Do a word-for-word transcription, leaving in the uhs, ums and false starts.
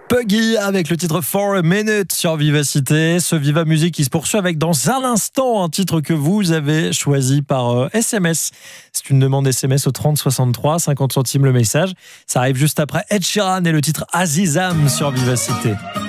Puggy avec le titre For a Minute sur Vivacité. Ce Viva Musique qui se poursuit avec dans un instant un titre que vous avez choisi par euh, S M S. C'est une demande S M S au trente soixante-trois, cinquante centimes le message. Ça arrive juste après Ed Sheeran et le titre Azizam sur Vivacité.